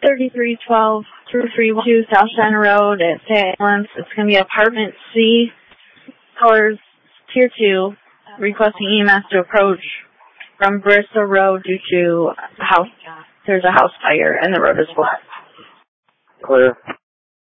3312 2312 South China Road at St. Lawrence. It's going to be apartment C, colors tier 2, requesting EMS to approach from Bristol Road due to there's a house fire and the road is blocked. Clear.